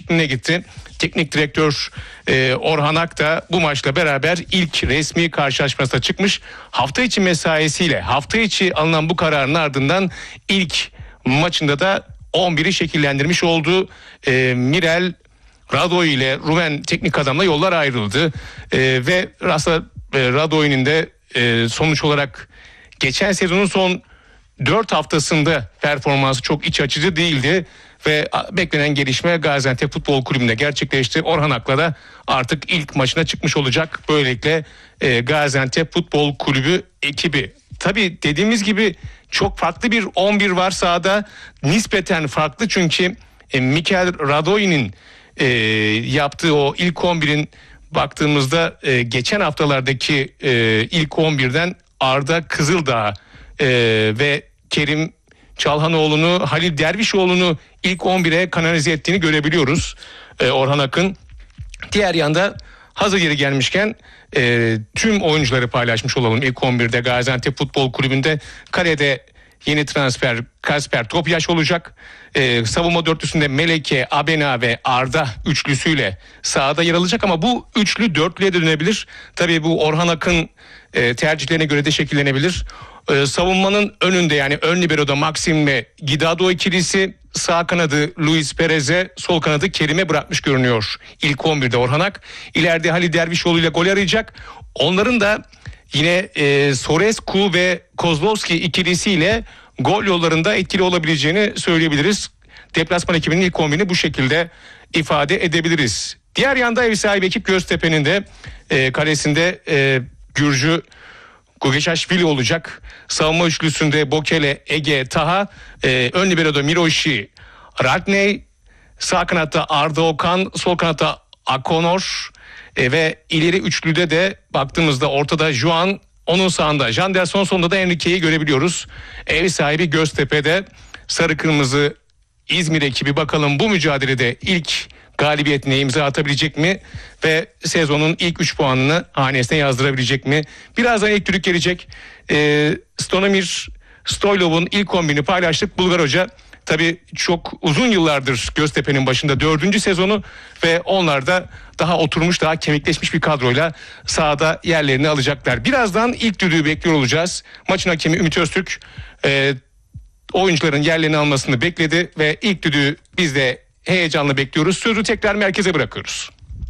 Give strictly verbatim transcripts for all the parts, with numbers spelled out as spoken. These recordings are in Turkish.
değişikliğine gitti. Teknik direktör e, Orhan Ak da bu maçla beraber ilk resmi karşılaşmasına çıkmış. Hafta içi mesaisiyle hafta içi alınan bu kararın ardından ilk maçında da on biri şekillendirmiş oldu. E, Mirel Radoy ile Rumen teknik adamla yollar ayrıldı. E, ve aslında e, Radoy'un de e, sonuç olarak geçen sezonun son dört haftasında performansı çok iç açıcı değildi. Ve beklenen gelişme Gaziantep Futbol Kulübü'nde gerçekleşti. Orhan Ak'la da artık ilk maçına çıkmış olacak. Böylelikle e, Gaziantep Futbol Kulübü ekibi. Tabii dediğimiz gibi çok farklı bir on bir var sahada. Nispeten farklı çünkü e, Mikel Radoy'un e, yaptığı o ilk on birin baktığımızda e, geçen haftalardaki e, ilk on birden Arda Kızıldağ e, ve Kerim Çalhanoğlu'nu, Halil Dervişoğlu'nu ilk on bire kanalize ettiğini görebiliyoruz e, Orhan Akın. Diğer yanda hazır yeri gelmişken e, tüm oyuncuları paylaşmış olalım ilk on birde. Gaziantep Futbol Kulübü'nde kalede yeni transfer Kasper Topyaş olacak. E, savunma dörtlüsünde Meleke, Abena ve Arda üçlüsüyle sahada yer alacak ama bu üçlü dörtlüye de dönebilir. Tabii bu Orhan Akın e, tercihlerine göre de şekillenebilir. Ee, savunmanın önünde yani ön libero'da Maxim ve Guidado ikilisi, sağ kanadı Luis Perez'e, sol kanadı Kerim'e bırakmış görünüyor ilk on birde Orhan Ak. İleride Halil Dervişoğlu ile gol arayacak. Onların da yine e, Sorescu ve Kozlovski ikilisiyle gol yollarında etkili olabileceğini söyleyebiliriz. Deplasman ekibinin ilk on birini bu şekilde ifade edebiliriz. Diğer yanda ev sahibi ekip Göztepe'nin de e, kalesinde e, Gürcü Gugeşaşvili olacak. Savunma üçlüsünde Bokele, Ege, Taha, e, ön libero'da Miroshi, Radney, sağ kanatta Arda Okan, sol kanatta Akonor e, ve ileri üçlüde de baktığımızda ortada Juan, onun sağında Janderson, sonunda da Enrique'yi görebiliyoruz. Ev sahibi Göztepe'de sarı kırmızı İzmir ekibi bakalım bu mücadelede ilk galibiyetine imza atabilecek mi ve sezonun ilk üç puanını hanesine yazdırabilecek mi? Birazdan ilk düdük gelecek. Ee, Stonomir Stoylov'un ilk on birini paylaştık. Bulgar Hoca tabii çok uzun yıllardır Göztepe'nin başında, dördüncü sezonu ve onlar da daha oturmuş, daha kemikleşmiş bir kadroyla sahada yerlerini alacaklar. Birazdan ilk düdüğü bekliyor olacağız. Maçın hakemi Ümit Öztürk e, oyuncuların yerlerini almasını bekledi ve ilk düdüğü biz de heyecanla bekliyoruz. Sözü tekrar merkeze bırakıyoruz.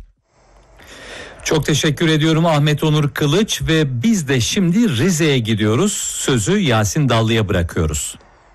Çok teşekkür ediyorum Ahmet Onur Kılıç ve biz de şimdi Rize'ye gidiyoruz. Sözü Yasin Dallı'ya bırakıyoruz.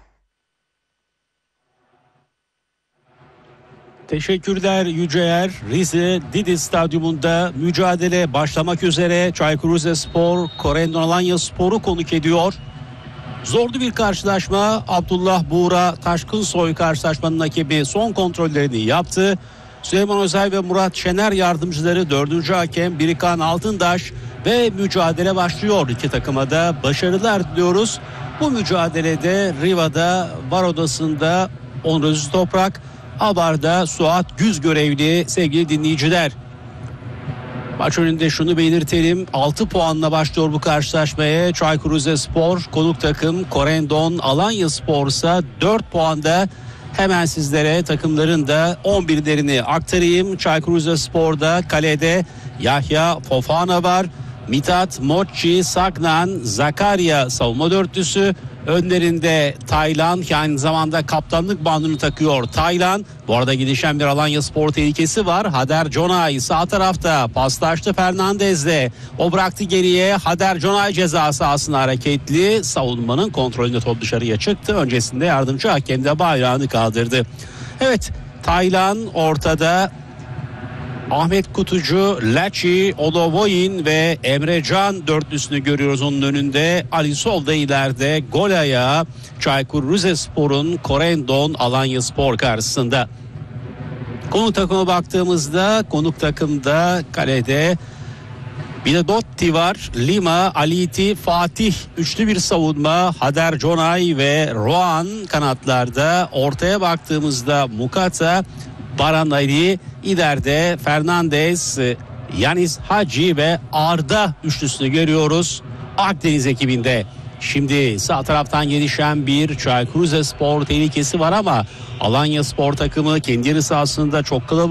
Teşekkürler Yüceyer. Rize Didi Stadyumunda mücadele başlamak üzere. Çaykur Rizespor, Corendon Alanyaspor'u konuk ediyor. Zorlu bir karşılaşma. Abdullah Buğra Taşkınsoy karşılaşmanın hakemi son kontrollerini yaptı. Süleyman Özel ve Murat Şener yardımcıları, dördüncü hakem Birikan Altındaş ve mücadele başlıyor. İki takıma da başarılar diliyoruz. Bu mücadelede Riva'da var odasında Onur Özü Toprak, Abar'da Suat Güz görevli sevgili dinleyiciler. Maç önünde şunu belirtelim. altı puanla başlıyor bu karşılaşmaya. Çaykur Rizespor konuk takım, Corendon Alanyaspor ise dört puanda. Hemen sizlere takımların da on birlerini aktarayım. Çaykur Rizespor'da kalede Yahya Fofana var. Mithat, Moçi, Sagnan, Zakaria savunma dörtlüsü. Önlerinde Taylan, ki aynı zamanda kaptanlık bandını takıyor Taylan. Bu arada gidişen bir Alanyaspor tehlikesi var. Hader Conay sağ tarafta paslaştı Fernandez'le. O bıraktı geriye. Hader Conay ceza sahasına hareketli. Savunmanın kontrolünde top dışarıya çıktı. Öncesinde yardımcı hakem de bayrağını kaldırdı. Evet, Taylan ortada. Ahmet Kutucu, Laçi, Olovoyin ve Emrecan dörtlüsünü görüyoruz onun önünde. Ali Sol'da ileride gol ayağı Çaykur Rizespor'un Corendon Alanyaspor karşısında. Konuk takıma baktığımızda konuk takımda kalede Biladotti var. Lima, Aliti, Fatih üçlü bir savunma. Hader Conay ve Roan kanatlarda. Ortaya baktığımızda Mukata, Baran Ali, ileride Fernandez, Yanis Hacı ve Arda üçlüsünü görüyoruz Akdeniz ekibinde. Şimdi sağ taraftan gelişen bir Çaykur Rizespor tehlikesi var ama Alanyaspor takımı kendi yarı sahasında çok kalabalık.